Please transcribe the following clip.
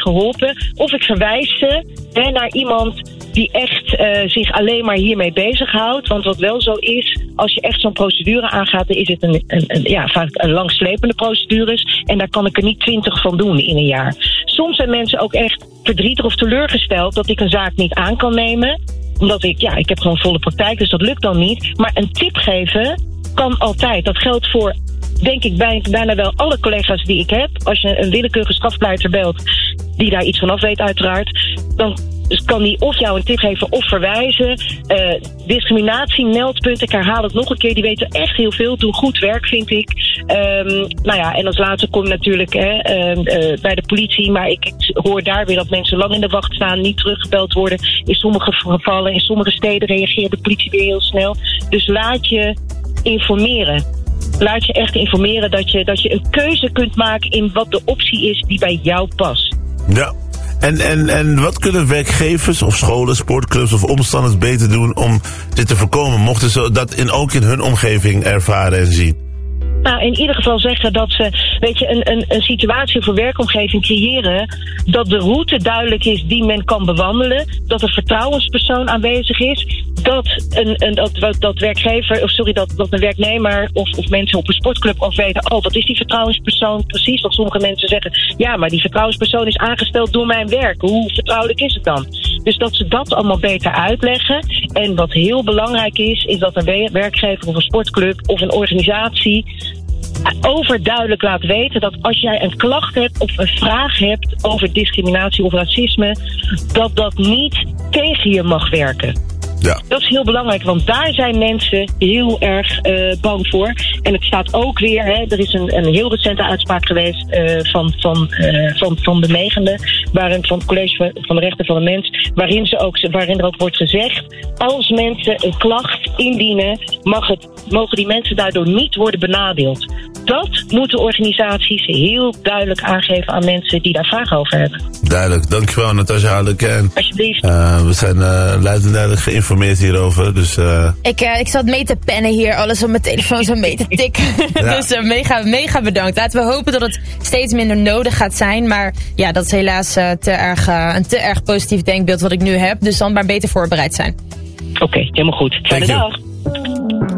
geholpen. Of ik verwijs ze naar iemand die echt zich alleen maar hiermee bezighoudt. Want wat wel zo is, als je echt zo'n procedure aangaat, dan is het vaak een langslepende procedures. En daar kan ik er niet 20 van doen in een jaar. Soms zijn mensen ook echt verdrietig of teleurgesteld dat ik een zaak niet aan kan nemen. Omdat ik heb gewoon volle praktijk, dus dat lukt dan niet. Maar een tip geven kan altijd. Dat geldt voor, denk ik, bijna wel alle collega's die ik heb. Als je een willekeurige strafpleiter belt, die daar iets vanaf weet uiteraard, dan kan die of jou een tip geven of verwijzen. Discriminatie, meldpunten, ik herhaal het nog een keer, die weten echt heel veel, doen goed werk, vind ik. En als laatste kom je natuurlijk bij de politie, maar ik hoor daar weer dat mensen lang in de wacht staan, niet teruggebeld worden. In sommige gevallen, in sommige steden reageert de politie weer heel snel. Dus laat je informeren. Laat je echt informeren dat je een keuze kunt maken in wat de optie is die bij jou past. Ja. En wat kunnen werkgevers of scholen, sportclubs of omstanders beter doen om dit te voorkomen? Mochten ze dat ook in hun omgeving ervaren en zien? Nou, in ieder geval zeggen dat ze, een situatie voor werkomgeving creëren, dat de route duidelijk is die men kan bewandelen, dat een vertrouwenspersoon aanwezig is, dat een werknemer of mensen op een sportclub ook weten, wat is die vertrouwenspersoon precies? Want sommige mensen zeggen, ja, maar die vertrouwenspersoon is aangesteld door mijn werk. Hoe vertrouwelijk is het dan? Dus dat ze dat allemaal beter uitleggen. En wat heel belangrijk is dat een werkgever of een sportclub of een organisatie overduidelijk laat weten dat als jij een klacht hebt of een vraag hebt over discriminatie of racisme, dat niet tegen je mag werken. Ja. Dat is heel belangrijk, want daar zijn mensen heel erg bang voor. En het staat ook weer, er is een heel recente uitspraak geweest van de 9e, van het College van de Rechten van de Mens, waarin er ook wordt gezegd, als mensen een klacht indienen, mogen die mensen daardoor niet worden benadeeld. Dat moeten organisaties heel duidelijk aangeven aan mensen die daar vragen over hebben. Duidelijk, dankjewel Natasja Harleken. Alsjeblieft. We zijn luid en duidelijk geïnformeerd hierover. Dus, Ik zat mee te pennen hier, alles op mijn telefoon zo mee te tikken. Ja. Dus mega bedankt. Laten we hopen dat het steeds minder nodig gaat zijn. Maar ja, dat is helaas een te erg positief denkbeeld wat ik nu heb. Dus dan maar beter voorbereid zijn. Oké, helemaal goed. Fijne dag.